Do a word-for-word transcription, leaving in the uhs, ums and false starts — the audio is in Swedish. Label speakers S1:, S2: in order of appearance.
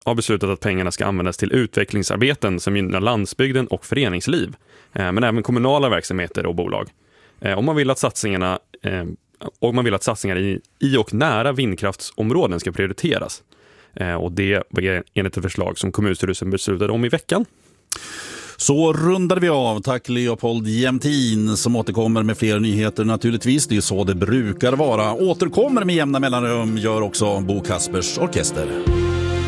S1: har beslutat att pengarna ska användas till utvecklingsarbeten som gynnar landsbygden och föreningsliv, men även kommunala verksamheter och bolag. Om man vill att satsningarna och man vill att satsningar i, i och nära vindkraftsområden ska prioriteras. Och det är enligt ett förslag som kommunstyrelsen beslutade om i veckan.
S2: Så rundade vi av. Tack Leopold Jämtin som återkommer med fler nyheter naturligtvis. Det är så det brukar vara. Återkommer med jämna mellanrum gör också Bo Kaspers Orkester.